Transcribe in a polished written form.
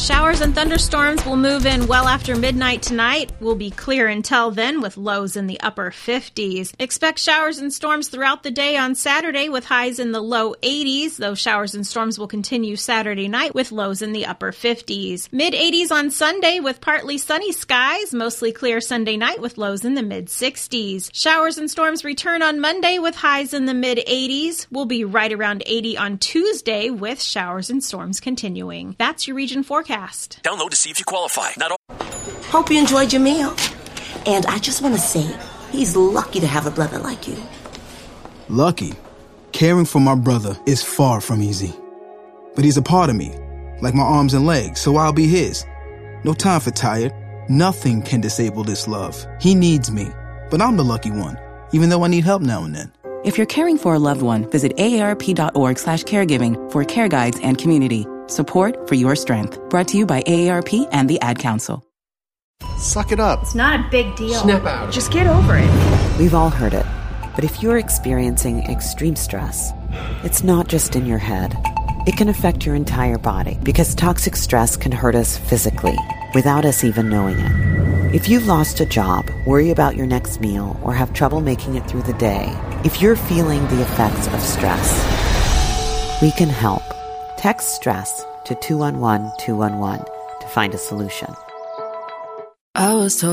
Showers and thunderstorms will move in well after midnight tonight. We'll be clear until then with lows in the upper 50s. Expect showers and storms throughout the day on Saturday with highs in the low 80s. Those showers and storms will continue Saturday night with lows in the upper 50s. Mid-80s on Sunday with partly sunny skies. Mostly clear Sunday night with lows in the mid-60s. Showers and storms return on Monday with highs in the mid-80s. We'll be right around 80 on Tuesday with showers and storms continuing. That's your region forecast. Download to see if you qualify. Hope you enjoyed your meal. And I just want to say, he's lucky to have a brother like you. Lucky? Caring for my brother is far from easy. But he's a part of me, like my arms and legs, so I'll be his. No time for tired. Nothing can disable this love. He needs me, but I'm the lucky one, even though I need help now and then. If you're caring for a loved one, visit aarp.org/caregiving for care guides and community. Support for your strength. Brought to you by AARP and the Ad Council. Suck it up. It's not a big deal. Snap out. Just get over it. We've all heard it. But if you're experiencing extreme stress, it's not just in your head. It can affect your entire body because toxic stress can hurt us physically without us even knowing it. If you've lost a job, worry about your next meal, or have trouble making it through the day, if you're feeling the effects of stress, we can help. Text STRESS to 211-211 to find a solution. I was told